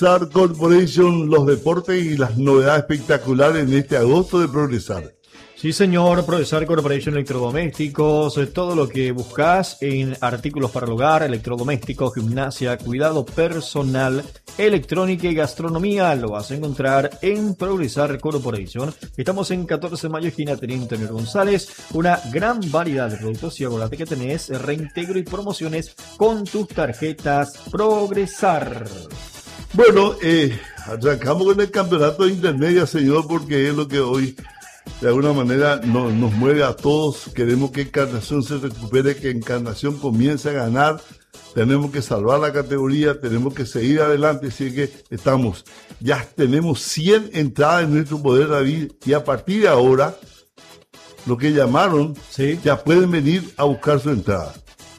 Progresar Corporation, los deportes y las novedades espectaculares en este agosto de Progresar. Sí, señor, Progresar Corporation, electrodomésticos, todo lo que buscas en artículos para el hogar, electrodomésticos, gimnasia, cuidado personal, electrónica y gastronomía, lo vas a encontrar en Progresar Corporation. Estamos en 14 de mayo, esquina Teniente Antonio González, una gran variedad de productos y acuérdate que tenés reintegro y promociones con tus tarjetas Progresar. Bueno, arrancamos con el campeonato de intermedia, señor, porque es lo que hoy de alguna manera nos mueve a todos. Queremos que Encarnación se recupere, que Encarnación comience a ganar. Tenemos que salvar la categoría, tenemos que seguir adelante. Así que ya tenemos 100 entradas en nuestro poder, David, y a partir de ahora, los que llamaron, sí, ya pueden venir a buscar su entrada.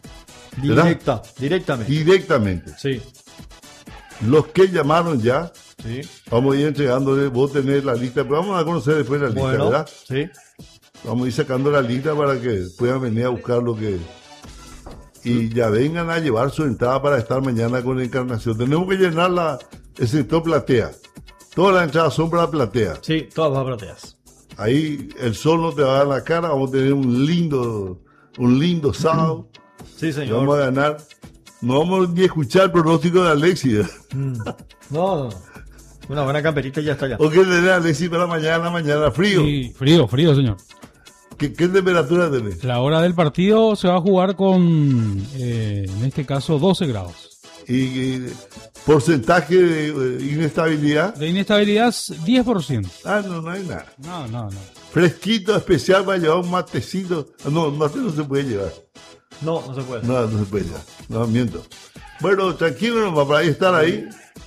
Directamente. Sí. Los que llamaron ya, sí, vamos a ir entregándole, vos tenés la lista, pero vamos a conocer después la lista, ¿verdad? Sí. Vamos a ir sacando la lista para que puedan venir a buscar lo que... Y ya vengan a llevar su entrada para estar mañana con Encarnación. Tenemos que llenar el sector platea. Todas las entradas son para platea. Sí, todas las plateas. Ahí el sol no te va a dar la cara, vamos a tener un lindo sábado. Sí, señor. Vamos a ganar. No vamos ni a escuchar el pronóstico de Alexis. No. Una buena camperita y ya está ya. ¿O qué tenés, Alexis, para mañana? ¿Frío? Sí, frío, señor. ¿Qué temperatura tenés? La hora del partido se va a jugar con, en este caso, 12 grados. ¿Y porcentaje de inestabilidad? De inestabilidad, 10%. No hay nada. No. Fresquito, especial para llevar un matecito. No, mate no se puede llevar. No se puede. No se puede llevar. No, miento. Bueno, tranquilo, nomás, para estar ahí.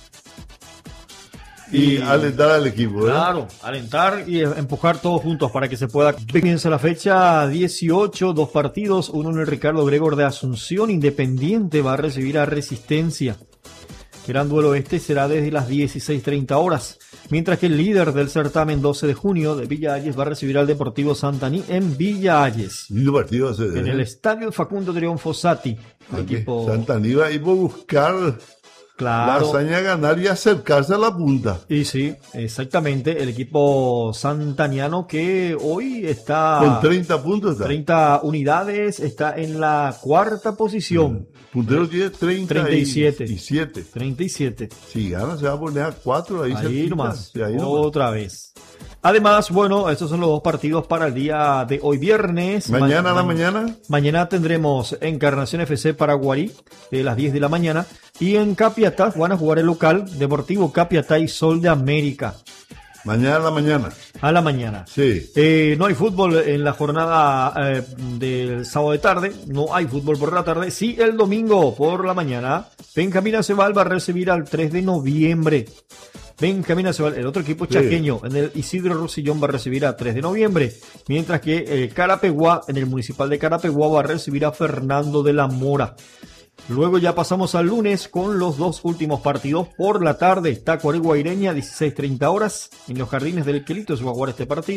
Y alentar al equipo, ¿verdad? Claro, alentar y empujar todos juntos para que se pueda. Comienza la fecha 18, 2 partidos, uno en el Ricardo Gregor de Asunción. Independiente va a recibir a Resistencia. Gran duelo será desde las 16:30 horas. Mientras que el líder del certamen 12 de junio de Villa Hayes va a recibir al Deportivo Santaní en Villa Hayes. Lindo partido en el estadio Facundo Triunfo Sati. Equipo... Santaní va a ir por buscar... Claro. La hazaña ganar y acercarse a la punta. Y sí, exactamente. El equipo santaniano que hoy está... Con 30 puntos. 30 unidades, está en la 4ª posición. Puntero tiene 37. 37. Si gana se va a poner a 4 ahí nomás. Otra vez. Además, bueno, estos son los 2 partidos para el día de hoy viernes. Mañana a la mañana. Mañana tendremos Encarnación FC Paraguarí de las 10 de la mañana. Y en Capiatá van a jugar el local Deportivo Capiatá y Sol de América. Mañana a la mañana. A la mañana. Sí. No hay fútbol en la jornada del sábado de tarde. No hay fútbol por la tarde. Sí, el domingo por la mañana. Benjamín Aceval va a recibir al 3 de noviembre. Benjamín Aceval, el otro equipo chaqueño, en el Isidro Rosillón va a recibir a 3 de noviembre. Mientras que Carapeguá, en el municipal de Carapeguá, va a recibir a Fernando de la Mora. Luego ya pasamos al lunes con los 2 últimos partidos por la tarde. Tacuarembó Guaireña, 16:30 horas. En los Jardines del Quelito se va a jugar este partido.